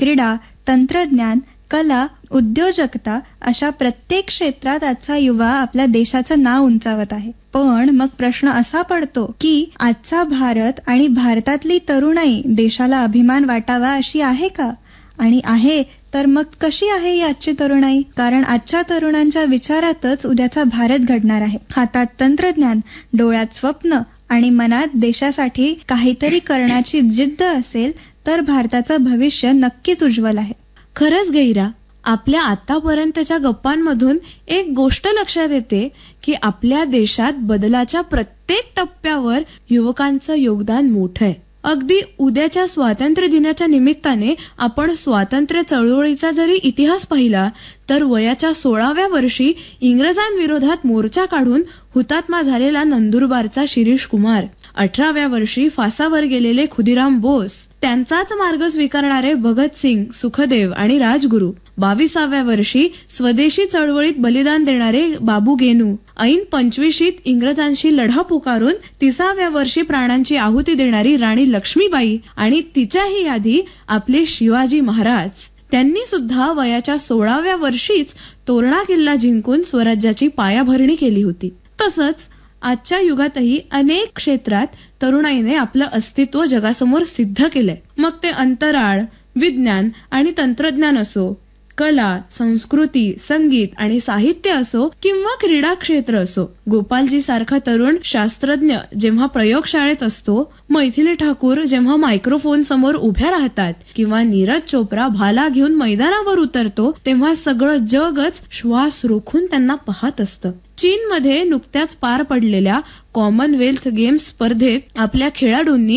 क्रीडा, तंत्रज्ञान, कला, उद्योजकता अशा प्रत्येक क्षेत्रात आजचा युवा आपल्या देशाचं नाव उंचावत आहे. पण मग प्रश्न असा पडतो की आजचा भारत आणि भारतातली तरुणाई देशाला अभिमान वाटावा अशी आहे का? आणि आहे तर मग कशी आहे ही आजची तरुणाई? कारण आजच्या तरुणांच्या विचारातच उद्याचा भारत घडणार आहे. हातात तंत्रज्ञान, डोळ्यात स्वप्न आणि मनात देशासाठी काहीतरी करण्याची जिद्द असेल तर भारताचं भविष्य नक्कीच उज्ज्वल आहे. खरंच गैरा, आपल्या आतापर्यंतच्या गप्पांमधून एक गोष्ट लक्षात येते की आपल्या देशात बदलाच्या प्रत्येक टप्प्यावर युवकांचं योगदान मोठं आहे. अगदी उद्याच्या स्वातंत्र्य दिनाच्या निमित्ताने आपण स्वातंत्र्य चळवळीचा जरी इतिहास पाहिला तर वयाच्या 16व्या वर्षी इंग्रजांविरोधात मोर्चा काढून हुतात्मा झालेला नंदुरबारचा शिरीष कुमार, 18व्या वर्षी फासावर गेलेले खुदिराम बोस, त्यांचाच मार्ग स्वीकारणारे भगतसिंग, सुखदेव आणि राजगुरू, 22व्या वर्षी स्वदेशी चळवळीत बलिदान देणारे बाबू गेनू, ऐन 25शीत इंग्रजांशी लढा पुकारून 30व्या वर्षी प्राणांची आहुती देणारी राणी लक्ष्मीबाई आणि तिच्याही आधी आपले शिवाजी महाराज, त्यांनी सुद्धा वयाच्या 16व्या वर्षीच तोरणा किल्ला जिंकून स्वराज्याची पायाभरणी केली होती. तसंच आजच्या युगातही अनेक क्षेत्रात तरुणाईने आपलं अस्तित्व जगासमोर सिद्ध केलंय. मग ते अंतराळ, विज्ञान आणि तंत्रज्ञान असो, कला, संस्कृती, संगीत आणि साहित्य असो किंवा क्रीडा क्षेत्र असो. गोपालजी सारखा तरुण शास्त्रज्ञ जेव्हा प्रयोगशाळेत असतो, मैथिली ठाकूर जेव्हा मायक्रोफोन समोर उभ्या राहतात किंवा नीरज चोप्रा भाला घेऊन मैदानावर उतरतो, तेव्हा सगळं जगच श्वास रोखून त्यांना पाहत असतं. चीनमध्ये नुकत्याच पार पडलेल्या कॉमनवेल्थ गेम्स स्पर्धेत आपल्या खेळाडूंनी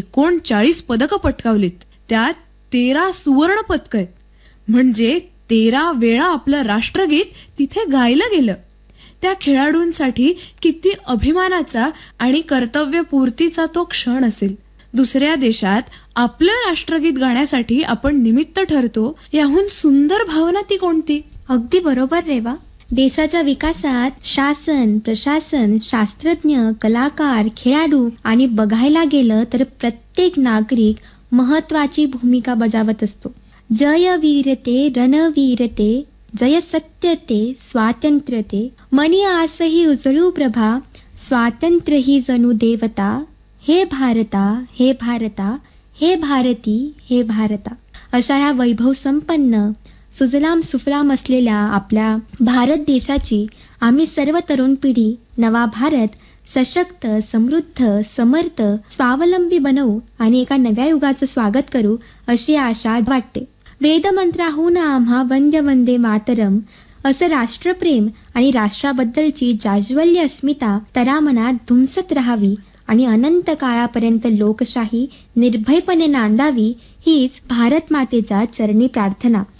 39 पदकं पटकावलीत. त्यात 13 सुवर्ण पदकं आहेत. म्हणजे 13 वेळा आपलं राष्ट्रगीत तिथे गायलं गेलं. त्या खेळाडूंसाठी किती अभिमानाचा आणि कर्तव्यपूर्तीचा तो क्षण असेल. दुसऱ्या देशात आपलं राष्ट्रगीत गाण्यासाठी आपण निमित्त ठरतो, याहून सुंदर भावना ती कोणती? अगदी बरोबर रेवा. देशाच्या विकासात शासन, प्रशासन, शास्त्रज्ञ, कलाकार, खेळाडू आणि बघायला गेलं तर प्रत्येक नागरिक महत्वाची भूमिका बजावत असतो. जय वीरते रणवीरते, जय सत्यते स्वातंत्र्यते, मनी आसही उजळू प्रभा, स्वातंत्र्य ही जणू देवता, हे भारता हे भारता, हे भारती हे भारता. अशा ह्या वैभव संपन्न सुजलाम सुफलाम असलेल्या आपल्या भारत देशाची आम्ही सर्व तरुण पिढी नवा भारत सशक्त, समृद्ध, समर्थ, स्वावलंबी बनवू आणि एका नव्या युगाचं स्वागत करू अशी आशा वाटते. वेदमंत्राहून आम्हा वंद्य वंदे मातरम असं राष्ट्रप्रेम आणि राष्ट्राबद्दलची जाज्वल्य अस्मिता तरामनात धुमसत राहावी आणि अनंत काळापर्यंत लोकशाही निर्भयपणे नांदावी हीच भारत मातेच्या चरणी प्रार्थना.